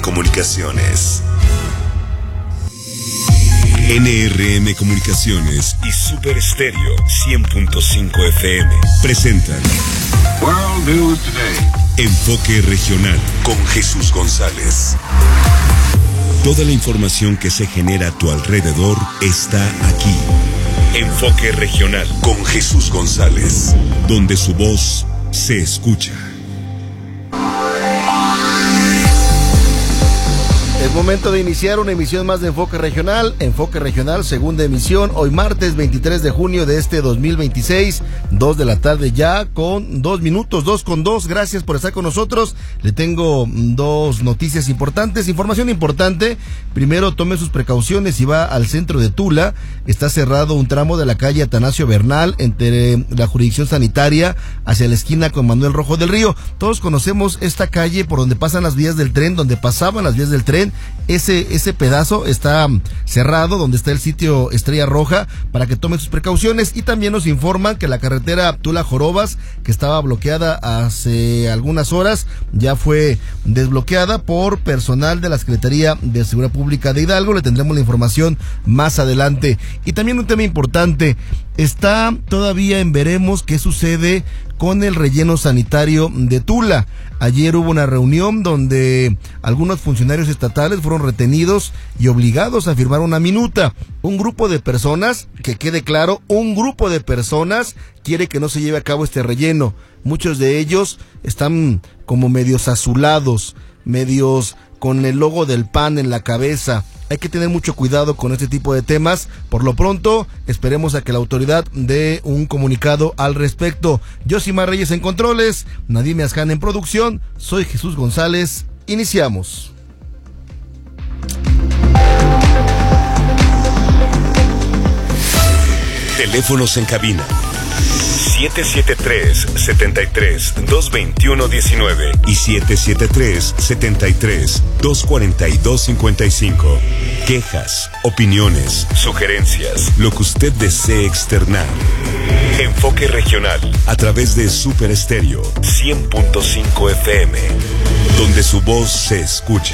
Comunicaciones. NRM Comunicaciones y Super Estéreo 100.5 FM presentan World News Today. Enfoque Regional con Jesús González. Toda la información que se genera a tu alrededor está aquí. Enfoque Regional con Jesús González, donde su voz se escucha. Es momento de iniciar una emisión más de Enfoque Regional, segunda emisión, hoy martes 23 de junio de este 2026, 2 de la tarde ya con 2 minutos, 2:02, gracias por estar con nosotros. Le tengo dos noticias importantes, información importante. Primero, tome sus precauciones si va al centro de Tula, está cerrado un tramo de la calle Atanasio Bernal entre la jurisdicción sanitaria hacia la esquina con Manuel Rojo del Río. Todos conocemos esta calle por donde pasan las vías del tren, donde pasaban las vías del tren. Ese pedazo está cerrado, donde está el sitio Estrella Roja, para que tomen sus precauciones. Y también nos informan que la carretera Tula-Jorobas, que estaba bloqueada hace algunas horas, ya fue desbloqueada por personal de la Secretaría de Seguridad Pública de Hidalgo. Le tendremos la información más adelante. Y también un tema importante, está todavía en veremos qué sucede con el relleno sanitario de Tula. Ayer hubo una reunión donde algunos funcionarios estatales fueron retenidos y obligados a firmar una minuta. Un grupo de personas, que quede claro, un grupo de personas quiere que no se lleve a cabo este relleno. Muchos de ellos están como medios azulados, medios con el logo del PAN en la cabeza. Hay que tener mucho cuidado con este tipo de temas. Por lo pronto, esperemos a que la autoridad dé un comunicado al respecto. Yosimar Reyes en controles, Nadime Asjan en producción, soy Jesús González. Iniciamos. Teléfonos en cabina 773-73-221-19 y 773-73-242-55. Quejas, opiniones, sugerencias, lo que usted desee externar. Enfoque Regional a través de Super Estéreo 100.5 FM, donde su voz se escucha.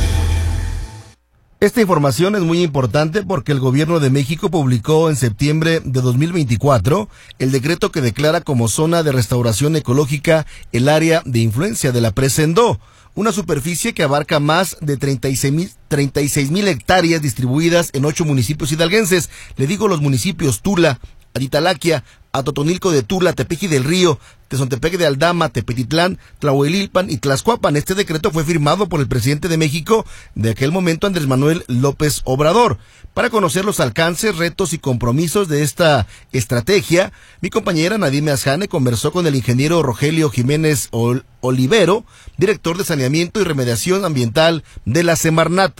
Esta información es muy importante porque el gobierno de México publicó en septiembre de 2024 el decreto que declara como zona de restauración ecológica el área de influencia de la presa Endó, una superficie que abarca más de 36,000 hectáreas distribuidas en 8 municipios hidalguenses. Le digo los municipios: Tula, Atitalaquia, Atotonilco de Tula, Tepeji del Río, Tezontepec de Aldama, Tepetitlán, Tlahuelilpan y Tlaxcuapan. Este decreto fue firmado por el presidente de México de aquel momento, Andrés Manuel López Obrador. Para conocer los alcances, retos y compromisos de esta estrategia, mi compañera Nadime Asjane conversó con el ingeniero Rogelio Jiménez Olivero, director de Saneamiento y Remediación Ambiental de la Semarnat.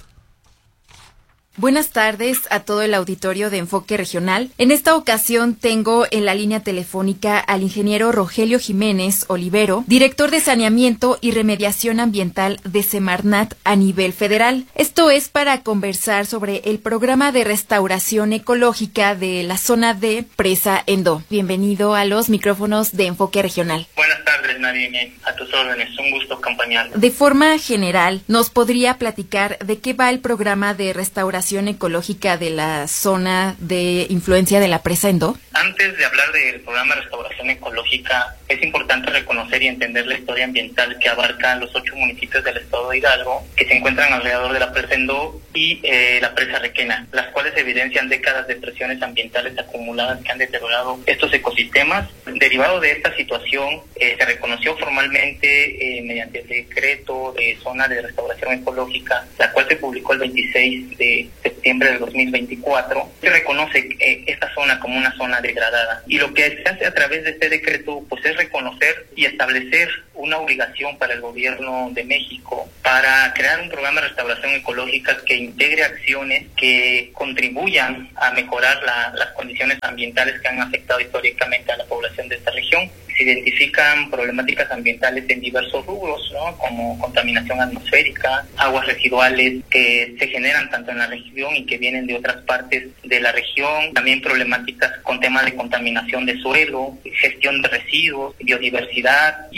Buenas tardes a todo el auditorio de Enfoque Regional. En esta ocasión tengo en la línea telefónica al ingeniero Rogelio Jiménez Olivero, director de Saneamiento y Remediación Ambiental de Semarnat a nivel federal. Esto es para conversar sobre el programa de restauración ecológica de la zona de Presa Endó. Bienvenido a los micrófonos de Enfoque Regional. Buenas tardes, Nadine. A tus órdenes. Un gusto acompañar. De forma general, ¿nos podría platicar de qué va el programa de restauración ecológica de la zona de influencia de la presa Endó? Antes de hablar del programa de restauración ecológica, es importante reconocer y entender la historia ambiental que abarca los 8 municipios del estado de Hidalgo, que se encuentran alrededor de la presa Endó y la presa Requena, las cuales evidencian décadas de presiones ambientales acumuladas que han deteriorado estos ecosistemas. Derivado de esta situación, se reconoció formalmente mediante el decreto de zona de restauración ecológica, la cual se publicó el 26 de septiembre del 2024, se reconoce esta zona como una zona degradada. Y lo que se hace a través de este decreto, pues, es reconocer y establecer una obligación para el gobierno de México para crear un programa de restauración ecológica que integre acciones que contribuyan a mejorar las condiciones ambientales que han afectado históricamente a la población de esta región. Se identifican problemáticas ambientales en diversos rubros, ¿no?, como contaminación atmosférica, aguas residuales que se generan tanto en la región y que vienen de otras partes de la región, también problemáticas con temas de contaminación de suelo, gestión de residuos, biodiversidad y una serie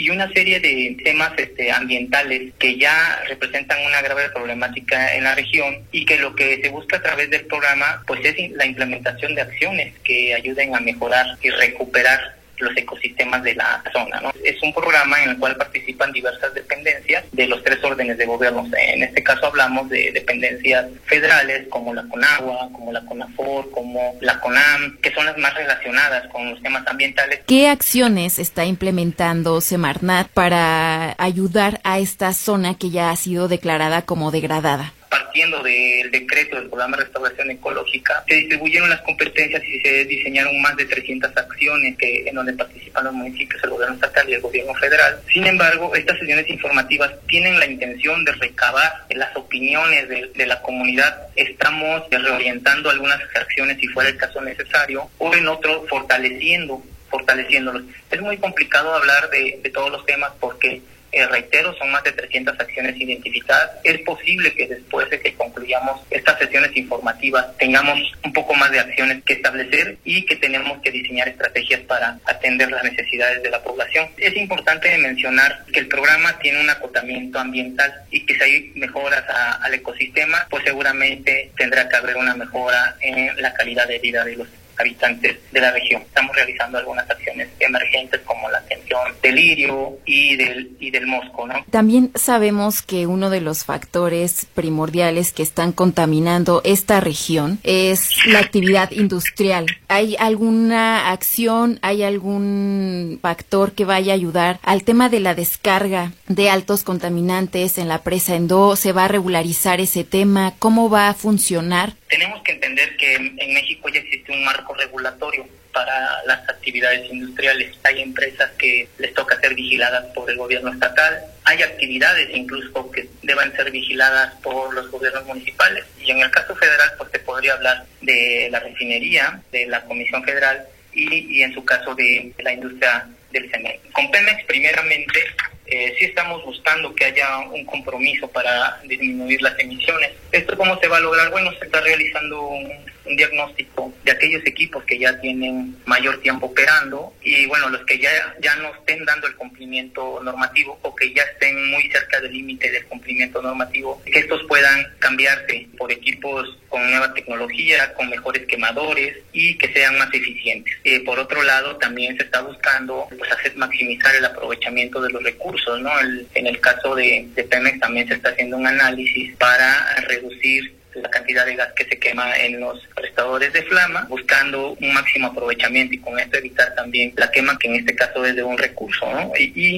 serie de temas ambientales que ya representan una grave problemática en la región y que lo que se busca a través del programa pues es la implementación de acciones que ayuden a mejorar y recuperar los ecosistemas de la zona, ¿no? Es un programa en el cual participan diversas dependencias de los 3 órdenes de gobierno. En este caso hablamos de dependencias federales como la CONAGUA, como la CONAFOR, como la CONAM, que son las más relacionadas con los temas ambientales. ¿Qué acciones está implementando Semarnat para ayudar a esta zona que ya ha sido declarada como degradada? Partiendo del decreto del programa de restauración ecológica, se distribuyeron las competencias y se diseñaron más de 300 acciones en donde participan los municipios, el gobierno estatal y el gobierno federal. Sin embargo, estas sesiones informativas tienen la intención de recabar las opiniones de la comunidad. Estamos reorientando algunas acciones si fuera el caso necesario, o en otro fortaleciéndolos. Es muy complicado hablar de todos los temas porque reitero, son más de 300 acciones identificadas. Es posible que después de que concluyamos estas sesiones informativas tengamos un poco más de acciones que establecer y que tenemos que diseñar estrategias para atender las necesidades de la población. Es importante mencionar que el programa tiene un acotamiento ambiental y que si hay mejoras al ecosistema, pues seguramente tendrá que haber una mejora en la calidad de vida de los habitantes de la región. Estamos realizando algunas acciones emergentes como la atención del lirio y del mosco, ¿no? También sabemos que uno de los factores primordiales que están contaminando esta región es la actividad industrial. ¿Hay alguna acción, hay algún factor que vaya a ayudar al tema de la descarga de altos contaminantes en la presa Endó? ¿Se va a regularizar ese tema? ¿Cómo va a funcionar? Tenemos que entender que en México ya existe un marco regulatorio para las actividades industriales. Hay empresas que les toca ser vigiladas por el gobierno estatal, hay actividades incluso que deban ser vigiladas por los gobiernos municipales, y en el caso federal pues se podría hablar de la refinería, de la Comisión Federal y en su caso de la industria del cemento. Con Pemex primeramente sí estamos buscando que haya un compromiso para disminuir las emisiones. ¿Esto cómo se va a lograr? Bueno, se está realizando un diagnóstico de aquellos equipos que ya tienen mayor tiempo operando y bueno, los que ya no estén dando el cumplimiento normativo o que ya estén muy cerca del límite del cumplimiento normativo, que estos puedan cambiarse por equipos con nueva tecnología, con mejores quemadores y que sean más eficientes. Por otro lado, también se está buscando pues maximizar el aprovechamiento de los recursos, ¿no? En el caso de Pemex también se está haciendo un análisis para reducir la cantidad de gas que se quema en los restauradores de flama, buscando un máximo aprovechamiento y con esto evitar también la quema, que en este caso es de un recurso, ¿no?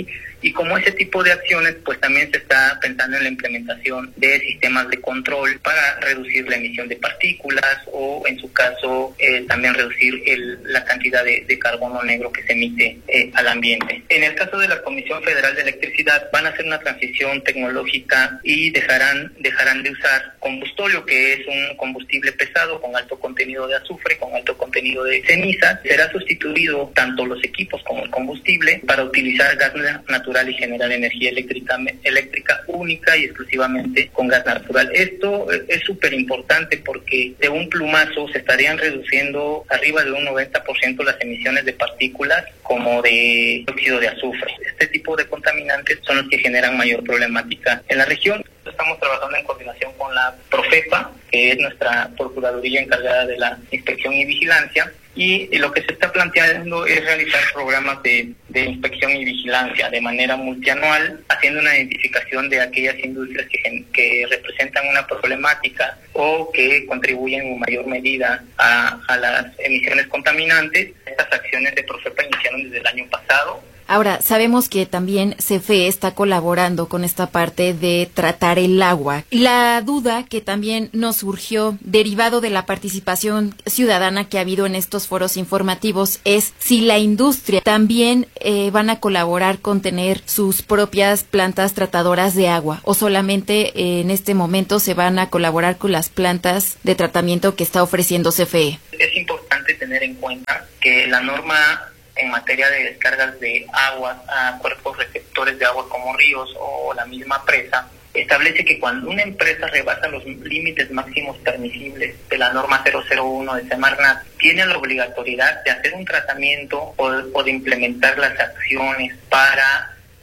Y como ese tipo de acciones, pues también se está pensando en la implementación de sistemas de control para reducir la emisión de partículas o, en su caso, también reducir la cantidad de carbono negro que se emite al ambiente. En el caso de la Comisión Federal de Electricidad, van a hacer una transición tecnológica y dejarán de usar combustóleo, que es un combustible pesado con alto contenido de azufre, con alto contenido de ceniza. Será sustituido tanto los equipos como el combustible para utilizar gas natural y generar energía eléctrica única y exclusivamente con gas natural. Esto es súper importante porque de un plumazo se estarían reduciendo arriba de un 90% las emisiones de partículas como de dióxido de azufre. Este tipo de contaminantes son los que generan mayor problemática en la región. Estamos trabajando en coordinación con la Profepa, que es nuestra procuraduría encargada de la inspección y vigilancia, y lo que se está planteando es realizar programas de inspección y vigilancia de manera multianual, haciendo una identificación de aquellas industrias que representan una problemática o que contribuyen en mayor medida a las emisiones contaminantes. Estas acciones de Profepa iniciaron desde el año pasado. Ahora, sabemos que también CFE está colaborando con esta parte de tratar el agua. La duda que también nos surgió derivado de la participación ciudadana que ha habido en estos foros informativos es si la industria también van a colaborar con tener sus propias plantas tratadoras de agua o solamente en este momento se van a colaborar con las plantas de tratamiento que está ofreciendo CFE. Es importante tener en cuenta que la norma en materia de descargas de agua a cuerpos receptores de agua como ríos o la misma presa, establece que cuando una empresa rebasa los límites máximos permisibles de la norma 001 de Semarnat, tiene la obligatoriedad de hacer un tratamiento o de implementar las acciones para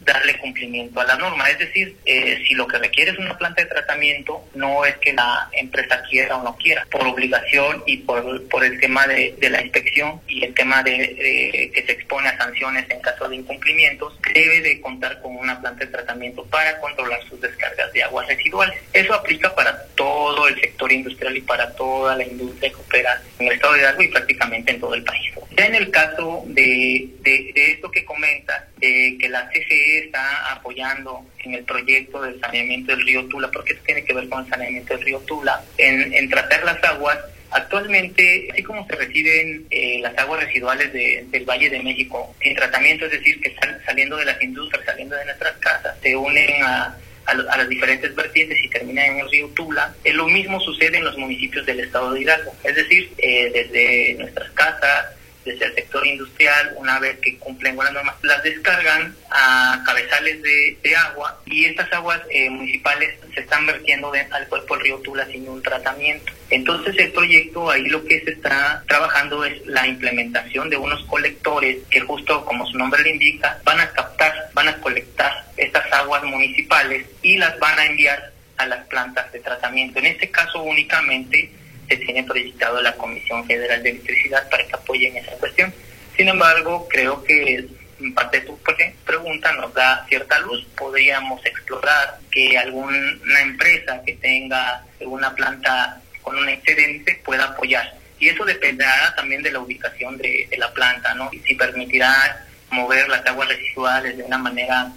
darle cumplimiento a la norma. Es decir, si lo que requiere es una planta de tratamiento, no es que la empresa quiera o no quiera, por obligación y por el tema de la inspección y el tema de que se expone a sanciones en caso de incumplimientos, debe de contar con una planta de tratamiento para controlar sus descargas de aguas residuales. Eso aplica para todo el sector industrial y para toda la industria que opera en el estado de Hidalgo y prácticamente en todo el país. Ya en el caso de esto que comenta, que la CFE está apoyando en el proyecto del saneamiento del río Tula, porque esto tiene que ver con el saneamiento del río Tula, en tratar las aguas. Actualmente, así como se reciben las aguas residuales del Valle de México sin tratamiento, es decir, que están saliendo de las industrias, saliendo de nuestras casas, se unen a las diferentes vertientes y terminan en el río Tula, lo mismo sucede en los municipios del estado de Hidalgo, es decir, desde nuestras casas, desde el sector industrial, una vez que cumplen con las normas, las descargan a cabezales de agua, y estas aguas municipales se están vertiendo al cuerpo del río Tula sin un tratamiento. Entonces el proyecto, ahí lo que se está trabajando es la implementación de unos colectores que, justo como su nombre le indica, van a colectar estas aguas municipales y las van a enviar a las plantas de tratamiento. En este caso únicamente se tiene proyectado la Comisión Federal de Electricidad para que apoyen esa cuestión. Sin embargo, creo que en parte de tu pregunta nos da cierta luz. Podríamos explorar que alguna empresa que tenga una planta con un excedente pueda apoyar. Y eso dependerá también de la ubicación de la planta, ¿no? Y si permitirá mover las aguas residuales de una manera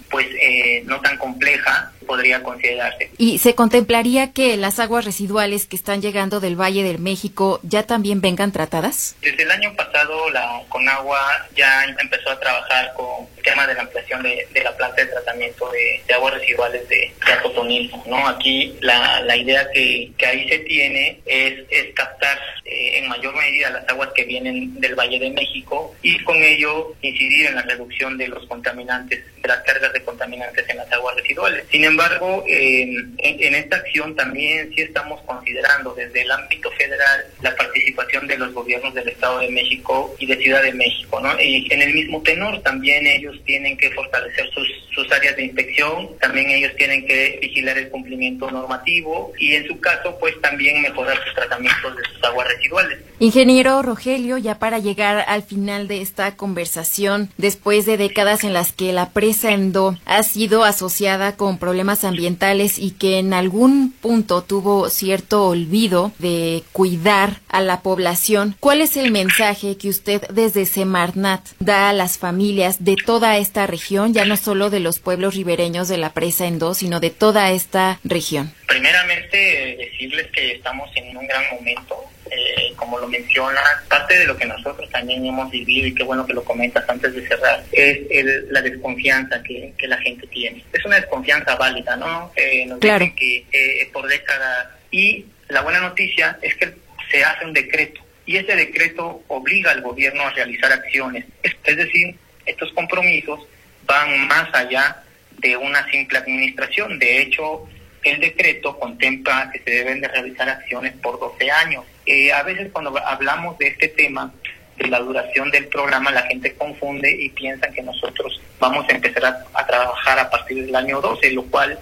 no tan compleja, podría considerarse. ¿Y se contemplaría que las aguas residuales que están llegando del Valle de México ya también vengan tratadas? Desde el año pasado la Conagua ya empezó a trabajar con el tema de la ampliación de la planta de tratamiento de aguas residuales de Atotonilco, ¿no? Aquí la idea que ahí se tiene es captar en mayor medida las aguas que vienen del Valle de México y con ello incidir en la reducción de los contaminantes, de las cargas de contaminantes en las aguas residuales. Sin embargo, en esta acción también sí estamos considerando desde el ámbito federal la participación de los gobiernos del Estado de México y de Ciudad de México, ¿no? Y en el mismo tenor también ellos tienen que fortalecer sus áreas de inspección, también ellos tienen que vigilar el cumplimiento normativo y en su caso pues también mejorar sus tratamientos de sus aguas residuales. Ingeniero Rogelio, ya para llegar al final de esta conversación, después de décadas en las que la presa Endo ha sido asociada con problemas ambientales y que en algún punto tuvo cierto olvido de cuidar a la población, ¿cuál es el mensaje que usted desde Semarnat da a las familias de toda esta región, ya no solo de los pueblos ribereños de la presa Endo, sino de toda esta región? Primeramente, decirles que estamos en un gran momento. Como lo mencionas, parte de lo que nosotros también hemos vivido, y qué bueno que lo comentas antes de cerrar, es la desconfianza que la gente tiene. Es una desconfianza válida, ¿no? Nos claro. Dicen que por décadas, y la buena noticia es que se hace un decreto, y ese decreto obliga al gobierno a realizar acciones. Es decir, estos compromisos van más allá de una simple administración. De hecho, el decreto contempla que se deben de realizar acciones por 12 años. A veces cuando hablamos de este tema, de la duración del programa, la gente confunde y piensa que nosotros vamos a empezar a trabajar a partir del año 12, lo cual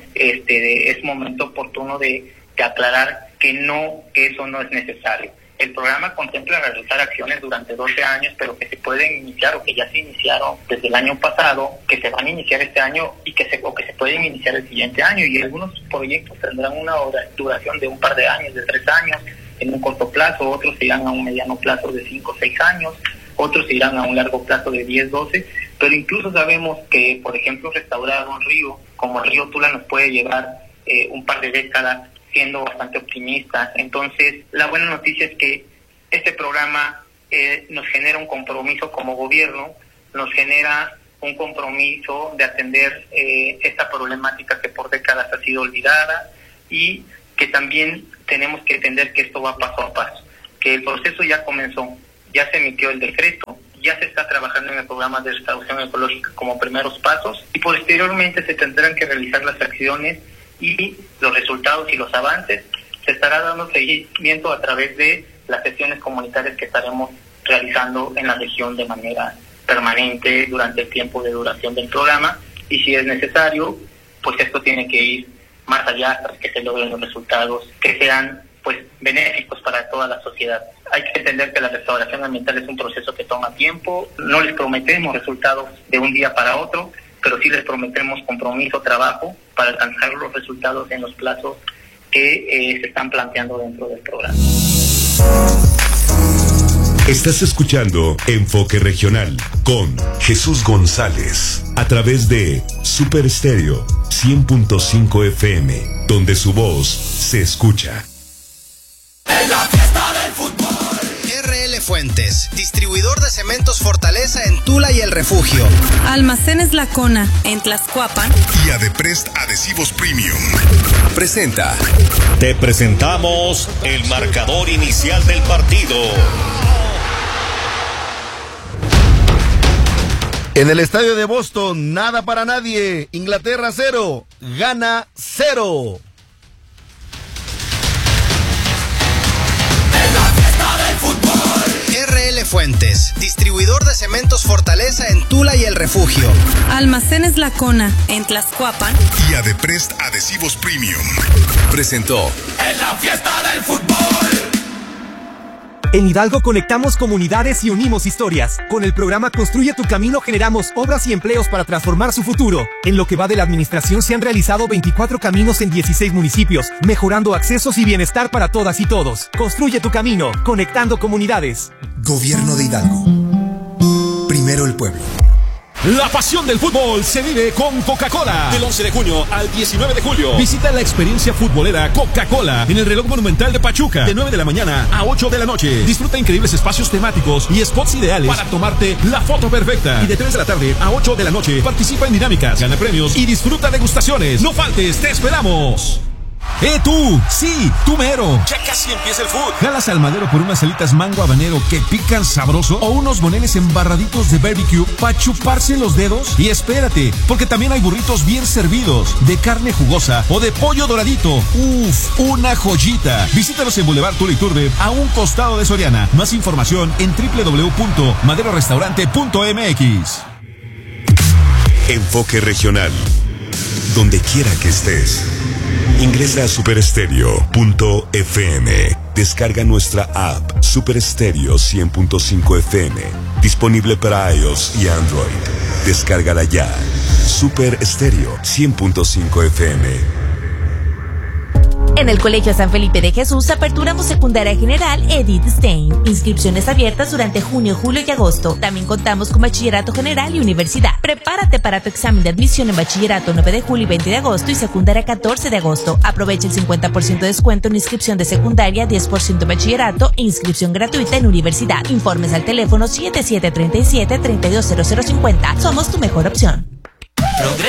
es momento oportuno de aclarar que eso no es necesario. El programa contempla realizar acciones durante 12 años, pero que se pueden iniciar o que ya se iniciaron desde el año pasado, que se van a iniciar este año y que se pueden iniciar el siguiente año. Y algunos proyectos tendrán una duración de un par de años, de 3 años, en un corto plazo, otros irán a un mediano plazo de 5 o 6 años, otros irán a un largo plazo de 10, 12, pero incluso sabemos que, por ejemplo, restaurar un río como el río Tula nos puede llevar un par de décadas, siendo bastante optimista. Entonces, la buena noticia es que este programa nos genera un compromiso como gobierno, nos genera un compromiso de atender esta problemática que por décadas ha sido olvidada, y que también tenemos que entender que esto va paso a paso, que el proceso ya comenzó, ya se emitió el decreto, ya se está trabajando en el programa de restauración ecológica como primeros pasos, y posteriormente se tendrán que realizar las acciones y los resultados y los avances. Se estará dando seguimiento a través de las sesiones comunitarias que estaremos realizando en la región de manera permanente durante el tiempo de duración del programa, y si es necesario, pues esto tiene que ir más allá hasta que se logren los resultados que sean pues benéficos para toda la sociedad. Hay que entender que la restauración ambiental es un proceso que toma tiempo. No les prometemos resultados de un día para otro, pero sí les prometemos compromiso, trabajo para alcanzar los resultados en los plazos que se están planteando dentro del programa. Estás escuchando Enfoque Regional con Jesús González a través de Super Estéreo 100.5 FM, donde su voz se escucha. En la fiesta del fútbol. RL Fuentes, distribuidor de cementos Fortaleza en Tula y El Refugio. Almacenes La Cona en Tlaxcuapan. Y Adeprest Adhesivos Premium presenta. Te presentamos el marcador inicial del partido. En el estadio de Boston, nada para nadie. Inglaterra 0, Ghana 0. En la fiesta del fútbol. RL Fuentes, distribuidor de cementos Fortaleza en Tula y El Refugio. Almacenes La Cona en Tlaxcuapan. Y Adeprest Adhesivos Premium presentó. En la fiesta del fútbol. En Hidalgo conectamos comunidades y unimos historias. Con el programa Construye tu Camino generamos obras y empleos para transformar su futuro. En lo que va de la administración se han realizado 24 caminos en 16 municipios, mejorando accesos y bienestar para todas y todos. Construye tu camino, conectando comunidades. Gobierno de Hidalgo. Primero el pueblo. La pasión del fútbol se vive con Coca-Cola. Del 11 de junio al 19 de julio. Visita la experiencia futbolera Coca-Cola en el Reloj Monumental de Pachuca. De 9 de la mañana a 8 de la noche. Disfruta increíbles espacios temáticos y spots ideales para tomarte la foto perfecta. Y de 3 de la tarde a 8 de la noche participa en dinámicas, gana premios y disfruta degustaciones. No faltes, te esperamos. Tú, sí, tú mero. Ya casi empieza el food. ¿Jalas al madero por unas alitas mango habanero que pican sabroso? ¿O unos boneles embarraditos de barbecue para chuparse los dedos? Y espérate, porque también hay burritos bien servidos, de carne jugosa o de pollo doradito. Uf, una joyita. Visítanos en Boulevard Tula Iturbe, a un costado de Soriana. Más información en www.maderorestaurante.mx. Enfoque Regional. Donde quiera que estés. Ingresa a superestereo.fm. Descarga nuestra app Super Estéreo 100.5 FM. Disponible para iOS y Android. Descárgala ya. Super Estéreo 100.5 FM. En el Colegio San Felipe de Jesús aperturamos secundaria general Edith Stein. Inscripciones abiertas durante junio, julio y agosto. También contamos con bachillerato general y universidad. Prepárate para tu examen de admisión en bachillerato 9 de julio y 20 de agosto y secundaria 14 de agosto. Aprovecha el 50% de descuento en inscripción de secundaria, 10% en bachillerato e inscripción gratuita en universidad. Informes al teléfono 7737-320050. Somos tu mejor opción.